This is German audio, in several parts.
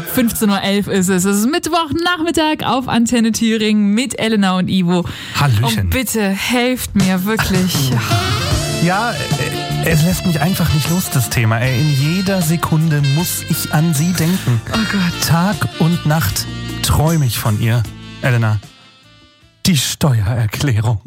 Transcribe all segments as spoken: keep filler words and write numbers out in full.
fünfzehn Uhr elf ist es. Es ist Mittwochnachmittag auf Antenne Thüringen mit Elena und Ivo. Hallöchen. Und bitte helft mir wirklich. Ja, es lässt mich einfach nicht los, das Thema. In jeder Sekunde muss ich an sie denken. Oh Gott. Tag und Nacht träume ich von ihr. Elena, die Steuererklärung.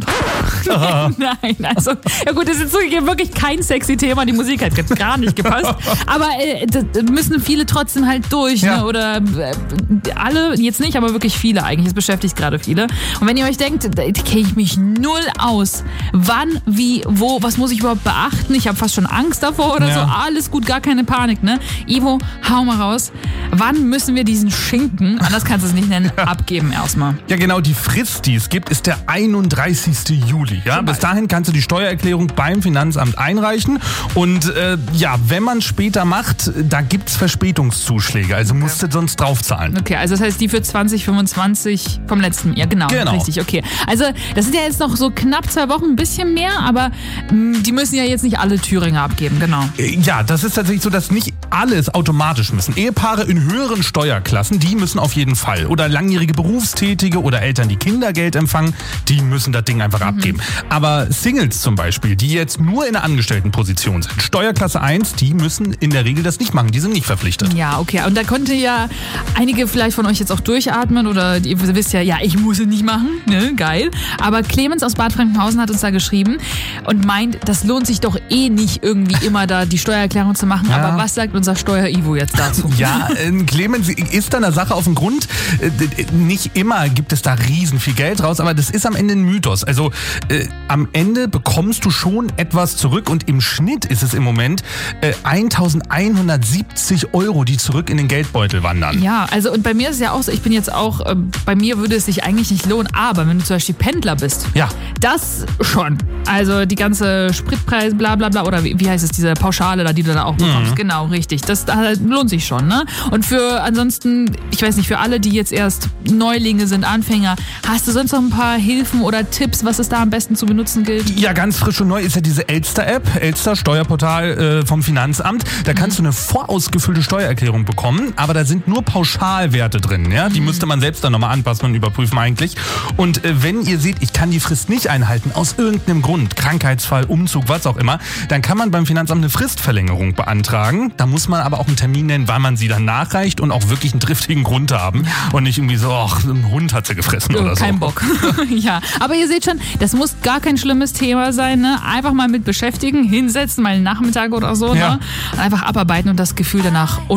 Nein, also, ja gut, das ist zugegeben wirklich kein sexy Thema. Die Musik hat jetzt gar nicht gepasst. Aber äh, das müssen viele trotzdem halt durch. Ja. Ne? Oder äh, alle, jetzt nicht, aber wirklich viele eigentlich. Es beschäftigt gerade viele. Und wenn ihr euch denkt, da kenne ich mich null aus. Wann, wie, wo, was muss ich überhaupt beachten? Ich habe fast schon Angst davor oder Ja. so. Alles gut, gar keine Panik. Ne? Ivo, hau mal raus. Wann müssen wir diesen Schinken, anders kannst du es nicht nennen, abgeben erstmal? Ja genau, die Frist, die es gibt, ist der einunddreißigsten Juli. Ja? Bis dahin kannst du die Steuererklärung beim Finanzamt einreichen. Und äh, ja, wenn man später macht, da gibt es Verspätungszuschläge. Also musst du sonst draufzahlen. Okay, also das heißt die für zwanzig fünfundzwanzig vom letzten Jahr. Genau, Genau. richtig, okay. Also das sind ja jetzt noch so knapp zwei Wochen, ein bisschen mehr, aber mh, die müssen ja jetzt nicht alle Thüringer abgeben, genau. Äh, Ja, das ist tatsächlich so, dass nicht alles automatisch müssen. Ehepaare in höheren Steuerklassen, die müssen auf jeden Fall. Oder langjährige Berufstätige oder Eltern, die Kindergeld empfangen, die müssen das Ding einfach abgeben. Aber Singles zum Beispiel, die jetzt nur in einer Angestelltenposition sind, Steuerklasse eins, die müssen in der Regel das nicht machen. Die sind nicht verpflichtet. Ja, okay. Und da konnte ja einige vielleicht von euch jetzt auch durchatmen oder ihr wisst ja, ja, ich muss es nicht machen, ne, geil. Aber Clemens aus Bad Frankenhausen hat uns da geschrieben und meint, das lohnt sich doch eh nicht irgendwie immer da die Steuererklärung zu machen. Ja. Aber was sagt unser Steuer-Ivo jetzt dazu? Ja, äh, Clemens ist da einer Sache auf den Grund. Äh, nicht immer gibt es da riesen viel Geld raus, aber das ist am Ende ein Mythos. Also äh, am Ende bekommst du schon etwas zurück und im Schnitt ist es im Moment äh, eintausendeinhundertsiebzig Euro, die zurück in den Geldbeutel wandern. Ja, also und bei mir ist es ja auch so, ich bin jetzt auch, äh, bei mir würde es sich eigentlich nicht lohnen, aber wenn du zum Beispiel Pendler bist, Ja. das schon. Also die ganze Spritpreis, bla bla bla, oder wie, wie heißt es, diese Pauschale da, die du da auch bekommst. Mhm. Genau, richtig. Das äh, lohnt sich schon, ne? Und für ansonsten, ich weiß nicht, für alle, die jetzt erst Neulinge sind, Anfänger, hast du sonst noch ein paar Hilfen oder Tipps, was es da am besten zu benutzen gilt? Ja, ganz frisch und neu ist ja diese Elster-App, Elster, Steuerportal äh, vom Finanzamt. Da kannst du eine vorausgefüllte Steuererklärung bekommen, aber da sind nur Pauschalwerte drin. Ja? Die müsste man selbst dann nochmal anpassen und überprüfen eigentlich. Und äh, wenn ihr seht, ich kann die Frist nicht einhalten, aus irgendeinem Grund, Krankheitsfall, Umzug, was auch immer, dann kann man beim Finanzamt eine Fristverlängerung beantragen. Da muss man aber auch einen Termin nennen, wann man sie dann nachreicht und auch wirklich einen triftigen Grund haben. Und nicht irgendwie so, ach, ein Hund hat sie gefressen oder so. Kein Bock. Ja, aber ihr seht schon, das muss gar kein schlimmes Thema sein. Ne? Einfach mal mit beschäftigen, hinsetzen, mal einen Nachmittag oder so. Ja. Ne? Einfach abarbeiten und das Gefühl danach